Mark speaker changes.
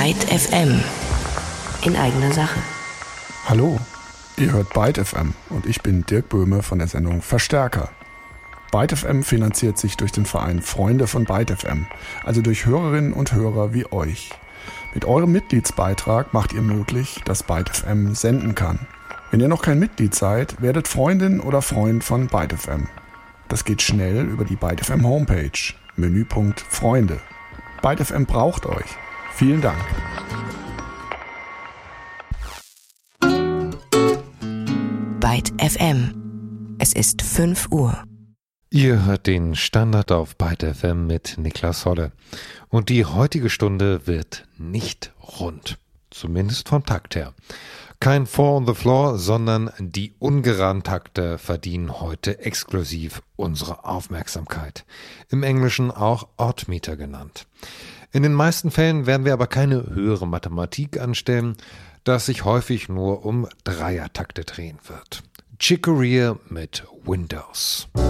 Speaker 1: Byte FM. In eigener Sache.
Speaker 2: Hallo, ihr hört Byte FM und ich bin Dirk Böhme von der Sendung Verstärker. Byte FM finanziert sich durch den Verein Freunde von Byte FM, also durch Hörerinnen und Hörer wie euch. Mit eurem Mitgliedsbeitrag macht ihr möglich, dass Byte FM senden kann. Wenn ihr noch kein Mitglied seid, werdet Freundin oder Freund von Byte FM. Das geht schnell über die Byte FM Homepage, Menüpunkt Freunde. Byte FM braucht euch. Vielen Dank.
Speaker 1: Byte FM. Es ist 5 Uhr.
Speaker 3: Ihr hört den Standard auf Byte FM mit Niklas Holle. Und die heutige Stunde wird nicht rund. Zumindest vom Takt her. Kein Four on the Floor, sondern die ungeraden Takte verdienen heute exklusiv unsere Aufmerksamkeit. Im Englischen auch Oddmeter genannt. In den meisten Fällen werden wir aber keine höhere Mathematik anstellen, da es sich häufig nur um Dreiertakte drehen wird. Chick Corea mit Windows.